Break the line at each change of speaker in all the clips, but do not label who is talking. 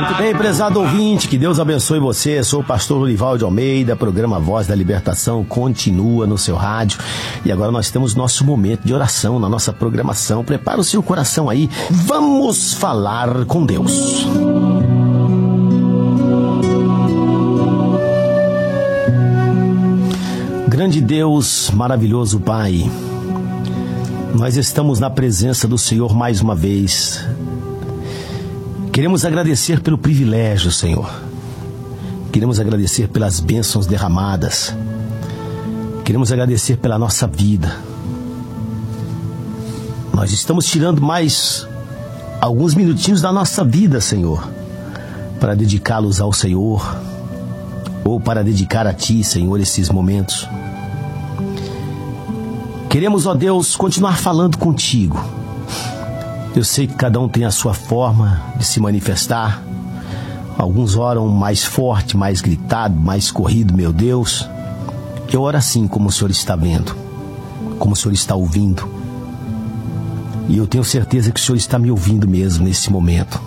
Muito bem, prezado ouvinte, que Deus abençoe você. Sou o pastor Lorival de Almeida, programa Voz da Libertação continua no seu rádio. E agora nós temos nosso momento de oração na nossa programação. Prepara o seu coração aí, vamos falar com Deus. Grande Deus, maravilhoso Pai, nós estamos na presença do Senhor mais uma vez. Queremos agradecer pelo privilégio, Senhor. Queremos agradecer pelas bênçãos derramadas. Queremos agradecer pela nossa vida. Nós estamos tirando mais alguns minutinhos da nossa vida, Senhor, para dedicá-los ao Senhor, ou para dedicar a Ti, Senhor, esses momentos. Queremos, ó Deus, continuar falando contigo. Eu sei que cada um tem a sua forma de se manifestar. Alguns oram mais forte, mais gritado, mais corrido, meu Deus. Eu oro assim como o Senhor está vendo, como o Senhor está ouvindo. E eu tenho certeza que o Senhor está me ouvindo mesmo nesse momento.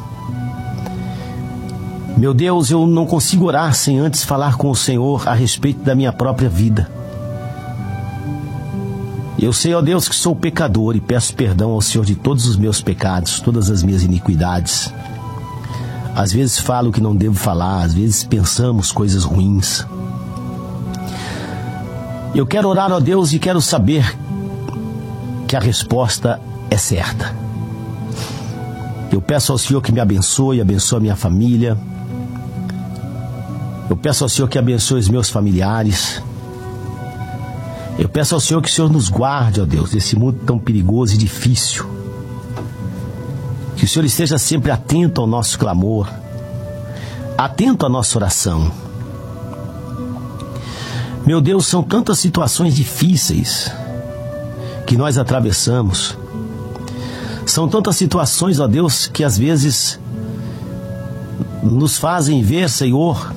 Meu Deus, eu não consigo orar sem antes falar com o Senhor a respeito da minha própria vida. Eu sei, ó Deus, que sou pecador e peço perdão ao Senhor de todos os meus pecados, todas as minhas iniquidades. Às vezes falo o que não devo falar, às vezes pensamos coisas ruins. Eu quero orar, ó Deus, e quero saber que a resposta é certa. Eu peço ao Senhor que me abençoe a minha família. Eu peço ao Senhor que abençoe os meus familiares. Eu peço ao Senhor que o Senhor nos guarde, ó Deus, desse mundo tão perigoso e difícil. Que o Senhor esteja sempre atento ao nosso clamor, atento à nossa oração. Meu Deus, são tantas situações difíceis que nós atravessamos. São tantas situações, ó Deus, que às vezes nos fazem ver, Senhor,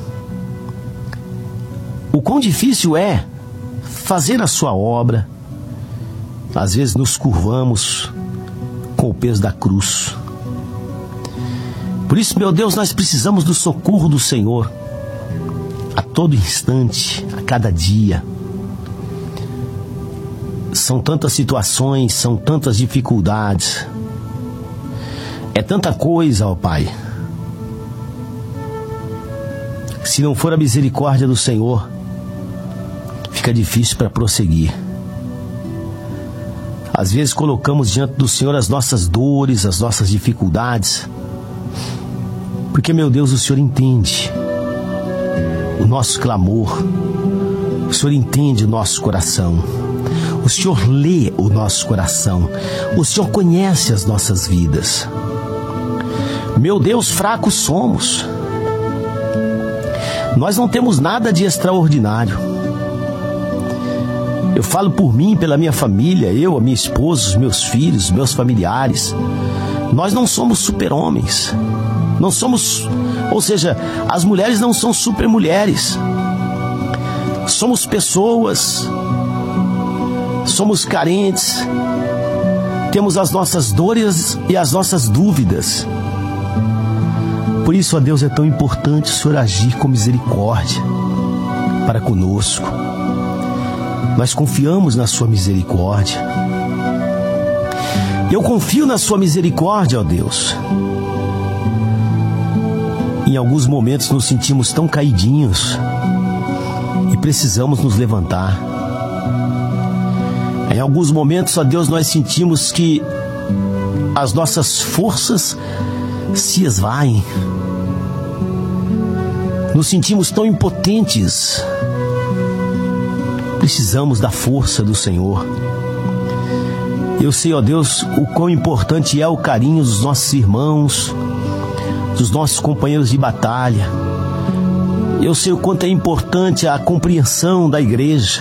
o quão difícil é fazer a sua obra. Às vezes nos curvamos com o peso da cruz. Por isso, meu Deus, nós precisamos do socorro do Senhor a todo instante, a cada dia. São tantas situações, são tantas dificuldades. É tanta coisa, ó Pai. Se não for a misericórdia do Senhor, fica difícil para prosseguir. Às vezes colocamos diante do Senhor as nossas dores, as nossas dificuldades, porque, meu Deus, o Senhor entende o nosso clamor, o Senhor entende o nosso coração, o Senhor lê o nosso coração, o Senhor conhece as nossas vidas. Meu Deus, fracos somos. Nós não temos nada de extraordinário. Eu falo por mim, pela minha família, eu, a minha esposa, os meus filhos, os meus familiares. Nós não somos super-homens. Não somos, ou seja, as mulheres não são super-mulheres. Somos pessoas, somos carentes, temos as nossas dores e as nossas dúvidas. Por isso, ó Deus, é tão importante o Senhor agir com misericórdia para conosco. Nós confiamos na sua misericórdia. Eu confio na sua misericórdia, ó Deus. Em alguns momentos nos sentimos tão caidinhos e precisamos nos levantar. Em alguns momentos, ó Deus, nós sentimos que as nossas forças se esvaem. Nos sentimos tão impotentes. Precisamos da força do Senhor. Eu sei, ó Deus, o quão importante é o carinho dos nossos irmãos, dos nossos companheiros de batalha. Eu sei o quanto é importante a compreensão da igreja.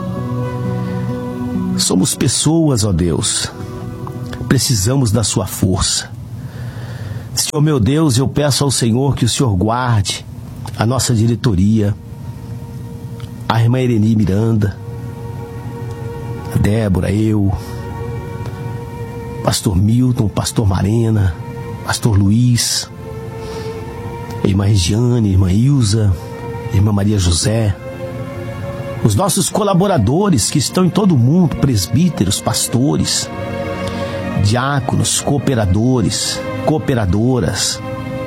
Somos pessoas, ó Deus. Precisamos da sua força. Senhor meu Deus, eu peço ao Senhor que o Senhor guarde a nossa diretoria, a irmã Ereni Miranda, a Débora, eu, pastor Milton, pastor Marena, pastor Luiz. Irmã Regiane, Irmã Ilza, Irmã Maria José, os nossos colaboradores que estão em todo o mundo, presbíteros, pastores, diáconos, cooperadores, cooperadoras,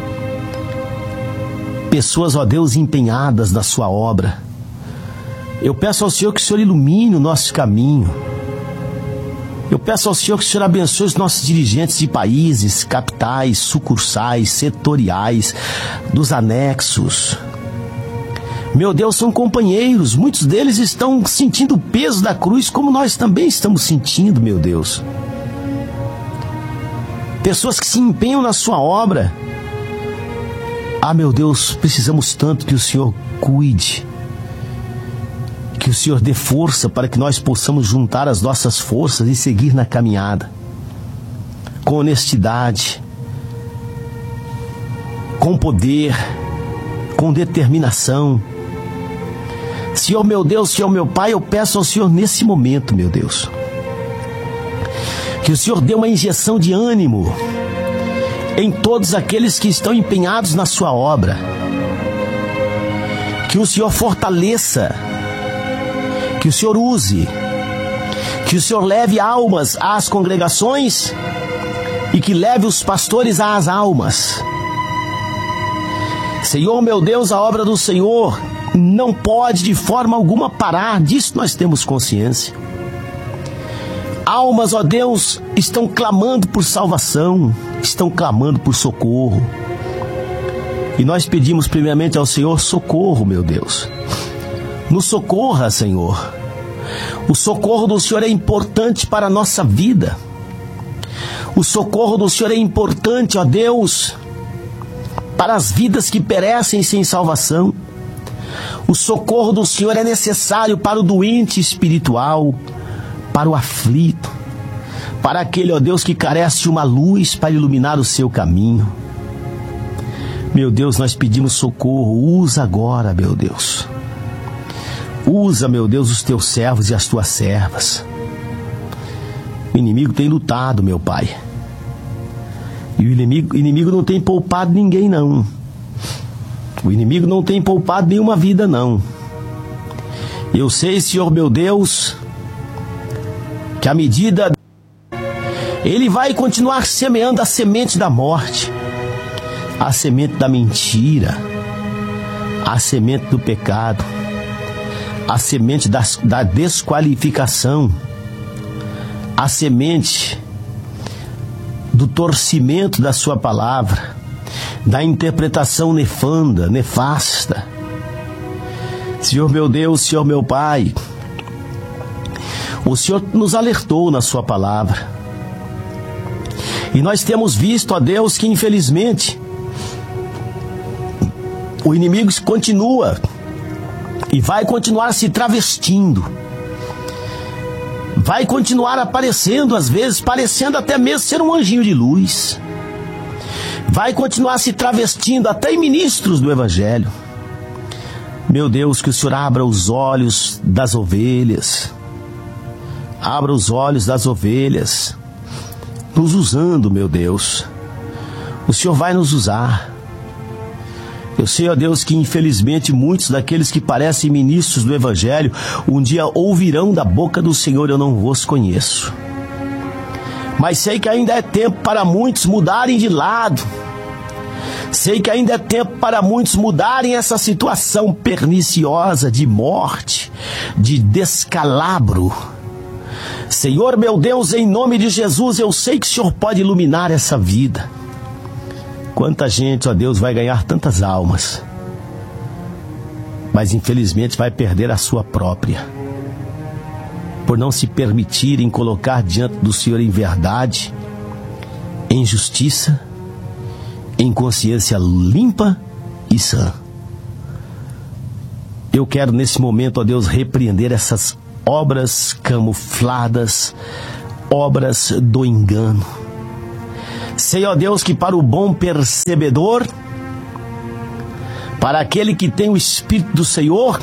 pessoas, ó Deus, empenhadas na sua obra. Eu peço ao Senhor que o Senhor ilumine o nosso caminho. Eu peço ao Senhor que o Senhor abençoe os nossos dirigentes de países, capitais, sucursais, setoriais, dos anexos. Meu Deus, são companheiros, muitos deles estão sentindo o peso da cruz, como nós também estamos sentindo, meu Deus. Pessoas que se empenham na sua obra. Ah, meu Deus, precisamos tanto que o Senhor cuide, que o Senhor dê força para que nós possamos juntar as nossas forças e seguir na caminhada, com honestidade, com poder, com determinação. Senhor meu Deus, Senhor meu Pai, eu peço ao Senhor nesse momento, meu Deus, que o Senhor dê uma injeção de ânimo em todos aqueles que estão empenhados na sua obra, que o Senhor fortaleça, que o Senhor use, que o Senhor leve almas às congregações e que leve os pastores às almas. Senhor meu Deus, a obra do Senhor não pode de forma alguma parar, disso nós temos consciência. Almas, ó Deus, estão clamando por salvação, estão clamando por socorro. E nós pedimos primeiramente ao Senhor socorro, meu Deus. Nos socorra, Senhor. O socorro do Senhor é importante para a nossa vida. O socorro do Senhor é importante, ó Deus, para as vidas que perecem sem salvação. O socorro do Senhor é necessário para o doente espiritual, para o aflito, para aquele, ó Deus, que carece de uma luz para iluminar o seu caminho. Meu Deus, nós pedimos socorro. Usa agora, meu Deus. Usa, meu Deus, os teus servos e as tuas servas. O inimigo tem lutado, meu Pai. E o inimigo não tem poupado ninguém, não. O inimigo não tem poupado nenhuma vida, não. Eu sei, Senhor meu Deus, que à medida ele vai continuar semeando a semente da morte, a semente da mentira, a semente do pecado, a semente da desqualificação, a semente do torcimento da sua palavra, da interpretação nefasta. Senhor meu Deus, Senhor meu Pai, o Senhor nos alertou na sua palavra. E nós temos visto, ó Deus, que infelizmente o inimigo continua e vai continuar se travestindo. Vai continuar aparecendo, às vezes, parecendo até mesmo ser um anjinho de luz. Vai continuar se travestindo até em ministros do Evangelho. Meu Deus, que o Senhor abra os olhos das ovelhas. Abra os olhos das ovelhas, nos usando, meu Deus. O Senhor vai nos usar. Eu sei, ó Deus, que infelizmente muitos daqueles que parecem ministros do Evangelho um dia ouvirão da boca do Senhor: eu não vos conheço. Mas sei que ainda é tempo para muitos mudarem de lado. Sei que ainda é tempo para muitos mudarem essa situação perniciosa de morte, de descalabro. Senhor meu Deus, em nome de Jesus, eu sei que o Senhor pode iluminar essa vida. Quanta gente, ó Deus, vai ganhar tantas almas, mas infelizmente vai perder a sua própria, por não se permitirem colocar diante do Senhor em verdade, em justiça, em consciência limpa e sã. Eu quero nesse momento, ó Deus, repreender essas obras camufladas, obras do engano. Sei, ó Deus, que para o bom percebedor, para aquele que tem o Espírito do Senhor,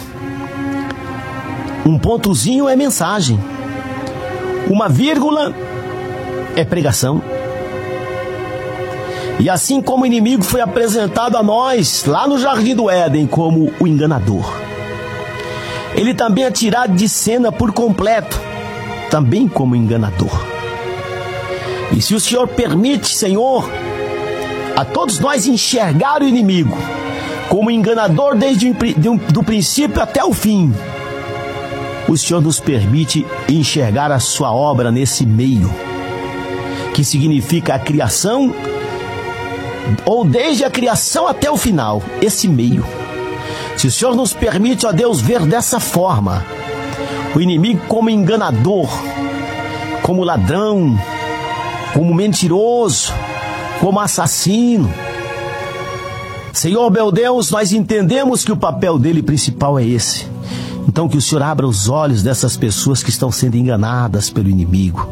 um pontozinho é mensagem, uma vírgula é pregação. E assim como o inimigo foi apresentado a nós, lá no Jardim do Éden, como o enganador, ele também é tirado de cena por completo, também como enganador. E se o Senhor permite, Senhor, a todos nós enxergar o inimigo como enganador desde do princípio até o fim, o Senhor nos permite enxergar a sua obra nesse meio, que significa a criação, ou desde a criação até o final, esse meio. Se o Senhor nos permite, ó Deus, ver dessa forma o inimigo como enganador, como ladrão, como mentiroso, como assassino, Senhor meu Deus, nós entendemos que o papel dele principal é esse. Então que o Senhor abra os olhos dessas pessoas que estão sendo enganadas pelo inimigo.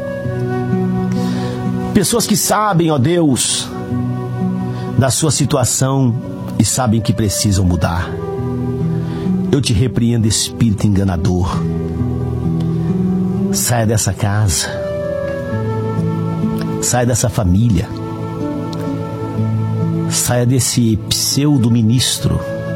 Pessoas que sabem, ó Deus, da sua situação e sabem que precisam mudar. Eu te repreendo, espírito enganador. Saia dessa casa. Saia dessa família. Saia desse pseudo-ministro.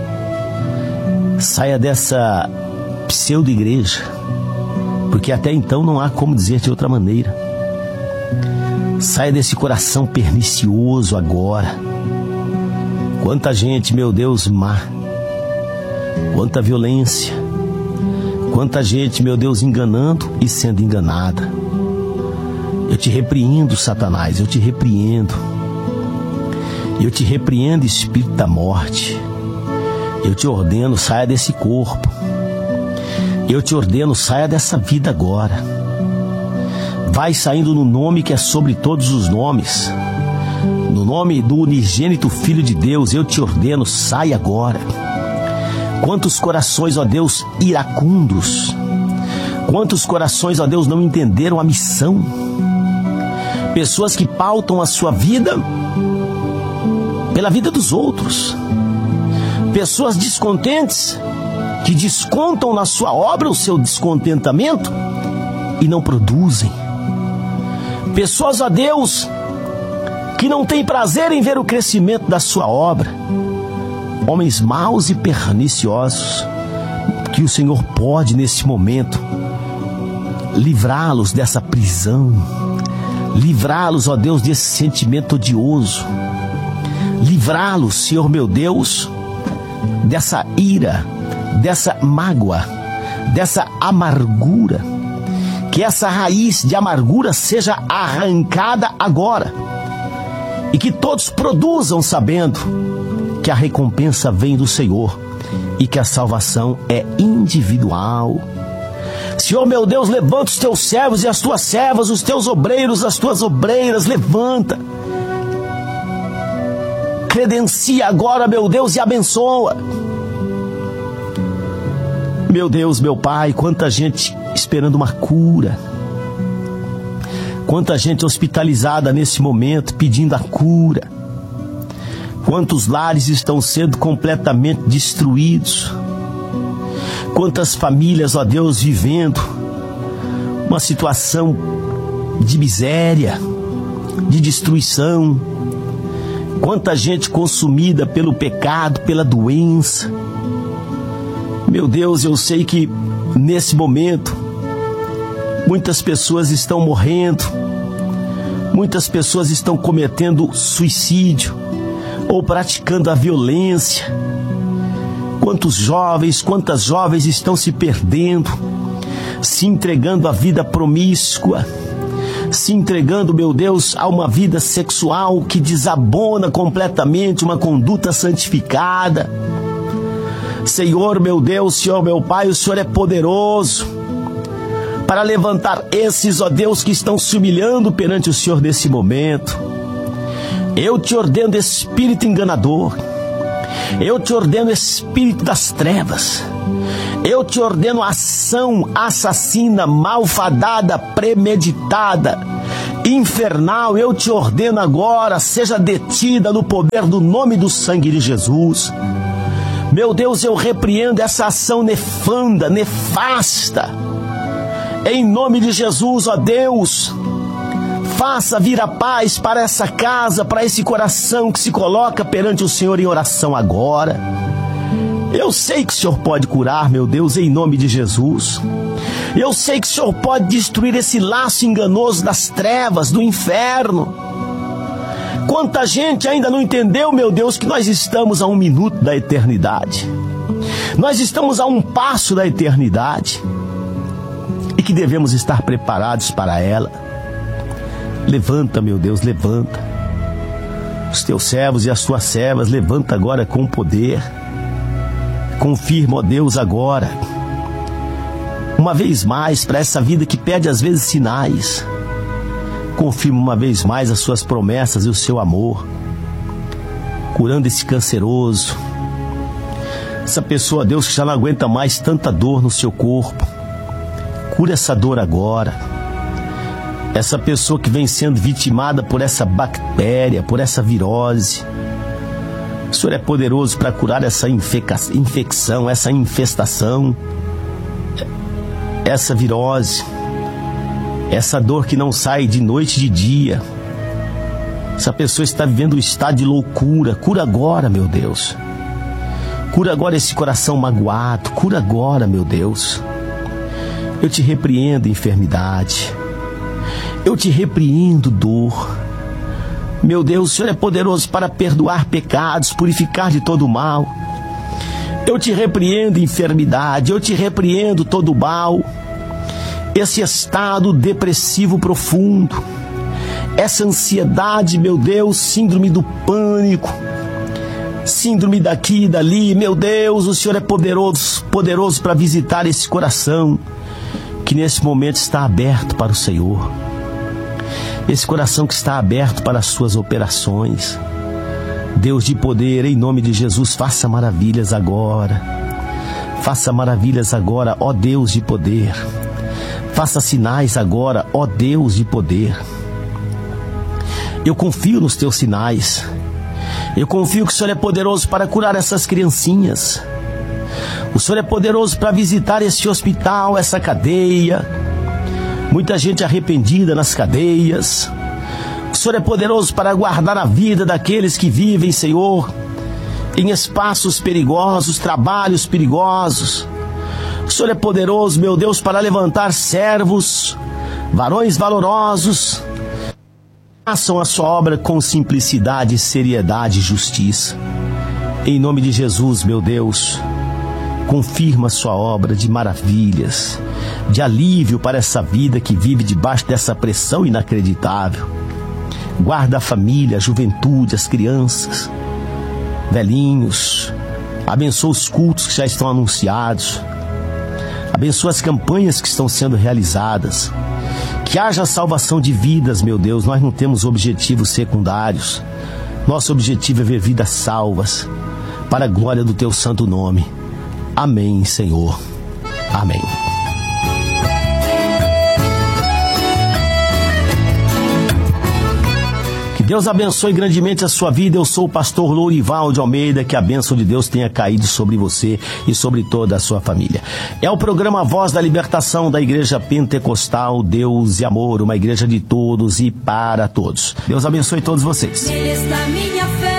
Saia dessa pseudo-igreja. Porque até então não há como dizer de outra maneira. Saia desse coração pernicioso agora. Quanta gente, meu Deus, má. Quanta violência. Quanta gente, meu Deus, enganando e sendo enganada. Eu te repreendo, Satanás, eu te repreendo. Eu te repreendo, espírito da morte. Eu te ordeno, saia desse corpo. Eu te ordeno, saia dessa vida agora. Vai saindo no nome que é sobre todos os nomes. No nome do unigênito Filho de Deus, eu te ordeno, saia agora. Quantos corações, ó Deus, iracundos. Quantos corações, ó Deus, não entenderam a missão. Pessoas que pautam a sua vida pela vida dos outros. Pessoas descontentes que descontam na sua obra o seu descontentamento e não produzem. Pessoas, ó Deus, que não têm prazer em ver o crescimento da sua obra. Homens maus e perniciosos, que o Senhor pode nesse momento livrá-los dessa prisão, livrá-los, ó Deus, desse sentimento odioso, livrá-los, Senhor meu Deus, dessa ira, dessa mágoa, dessa amargura. Que essa raiz de amargura seja arrancada agora. E que todos produzam sabendo que a recompensa vem do Senhor e que a salvação é individual. Senhor meu Deus, levanta os teus servos e as tuas servas, os teus obreiros, as tuas obreiras, levanta. Credencia agora, meu Deus, e abençoa. Meu Deus, meu Pai, quanta gente esperando uma cura. Quanta gente hospitalizada nesse momento, pedindo a cura. Quantos lares estão sendo completamente destruídos. Quantas famílias, ó Deus, vivendo uma situação de miséria, de destruição. Quanta gente consumida pelo pecado, pela doença. Meu Deus, eu sei que nesse momento muitas pessoas estão morrendo, muitas pessoas estão cometendo suicídio ou praticando a violência. Quantos jovens, quantas jovens estão se perdendo, se entregando à vida promíscua, se entregando, meu Deus, a uma vida sexual que desabona completamente uma conduta santificada. Senhor, meu Deus, Senhor, meu Pai, o Senhor é poderoso para levantar esses, ó Deus, que estão se humilhando perante o Senhor nesse momento. Eu te ordeno, espírito enganador. Eu te ordeno, espírito das trevas. Eu te ordeno ação assassina, malfadada, premeditada, infernal. Eu te ordeno agora, seja detida no poder do nome do sangue de Jesus. Meu Deus, eu repreendo essa ação nefanda, nefasta. Em nome de Jesus, ó Deus, Faça vir a paz para essa casa, para esse coração que se coloca perante o Senhor em oração agora. Eu sei que o Senhor pode curar, meu Deus, em nome de Jesus. Eu sei que o Senhor pode destruir esse laço enganoso das trevas, do inferno. Quanta gente ainda não entendeu, meu Deus, que nós estamos a 1 minuto da eternidade. Nós estamos a 1 passo da eternidade. E que devemos estar preparados para ela. Levanta, meu Deus, levanta. Os teus servos e as tuas servas, levanta agora com poder. Confirma, ó Deus, agora, uma vez mais, para essa vida que pede às vezes sinais. Confirma uma vez mais as suas promessas e o seu amor, curando esse canceroso, essa pessoa, Deus, que já não aguenta mais tanta dor no seu corpo. Cura essa dor agora. Essa pessoa que vem sendo vitimada por essa bactéria, por essa virose. O Senhor é poderoso para curar essa infecção, essa infestação, essa virose, essa dor que não sai de noite e de dia. Essa pessoa está vivendo um estado de loucura. Cura agora, meu Deus. Cura agora esse coração magoado. Cura agora, meu Deus. Eu te repreendo, enfermidade. Eu te repreendo, dor. Meu Deus, o Senhor é poderoso para perdoar pecados, purificar de todo o mal. Eu te repreendo, enfermidade. Eu te repreendo todo o mal. Esse estado depressivo profundo. Essa ansiedade, meu Deus, síndrome do pânico. Síndrome daqui e dali. Meu Deus, o Senhor é poderoso para visitar esse coração que nesse momento está aberto para o Senhor. Esse coração que está aberto para as suas operações. Deus de poder, em nome de Jesus, faça maravilhas agora. Faça maravilhas agora, ó Deus de poder. Faça sinais agora, ó Deus de poder. Eu confio nos teus sinais. Eu confio que o Senhor é poderoso para curar essas criancinhas. O Senhor é poderoso para visitar esse hospital, essa cadeia. Muita gente arrependida nas cadeias. O Senhor é poderoso para guardar a vida daqueles que vivem, Senhor, em espaços perigosos, trabalhos perigosos. O Senhor é poderoso, meu Deus, para levantar servos, varões valorosos. Façam a sua obra com simplicidade, seriedade e justiça. Em nome de Jesus, meu Deus, confirma a sua obra de maravilhas, de alívio para essa vida que vive debaixo dessa pressão inacreditável. Guarda a família, a juventude, as crianças, velhinhos. Abençoa os cultos que já estão anunciados. Abençoa as campanhas que estão sendo realizadas. Que haja salvação de vidas, meu Deus. Nós não temos objetivos secundários. Nosso objetivo é ver vidas salvas, para a glória do teu santo nome. Amém, Senhor. Amém. Que Deus abençoe grandemente a sua vida. Eu sou o pastor Lourival de Almeida. Que a bênção de Deus tenha caído sobre você e sobre toda a sua família. É o programa Voz da Libertação da Igreja Pentecostal Deus e Amor, uma igreja de todos e para todos. Deus abençoe todos vocês.
Nele está minha fé.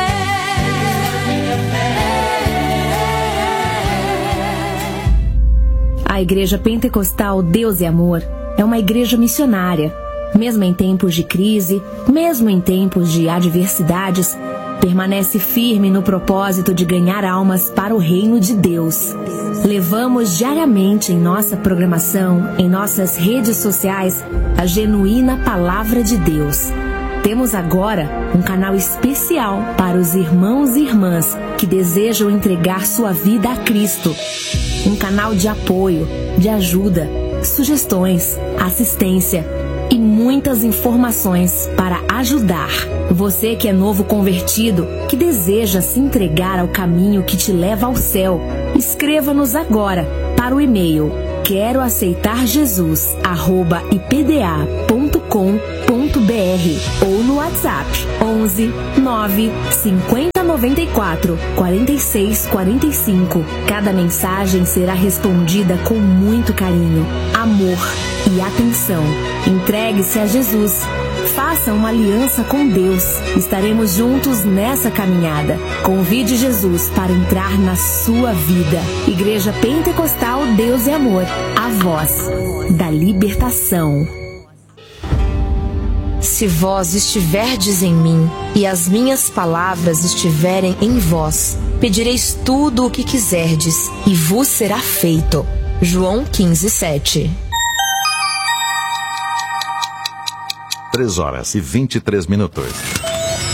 A Igreja Pentecostal Deus e Amor é uma igreja missionária. Mesmo em tempos de crise, mesmo em tempos de adversidades, permanece firme no propósito de ganhar almas para o reino de Deus. Levamos diariamente em nossa programação, em nossas redes sociais, a genuína Palavra de Deus. Temos agora um canal especial para os irmãos e irmãs que desejam entregar sua vida a Cristo. Um canal de apoio, de ajuda, sugestões, assistência e muitas informações para ajudar. Você que é novo convertido, que deseja se entregar ao caminho que te leva ao céu, escreva-nos agora para o e-mail queroaceitarjesus@ipda.com.br ou no WhatsApp 11 9 50 94 46 45. Cada mensagem será respondida com muito carinho, amor e atenção. Entregue-se a Jesus Faça uma aliança com Deus. Estaremos juntos nessa caminhada. Convide Jesus para entrar na sua vida. Igreja Pentecostal Deus e Amor, a voz da libertação.
Se vós estiverdes em mim e as minhas palavras estiverem em vós, pedireis tudo o que quiserdes e vos será feito. João 15:7.
3 horas e 23 minutos.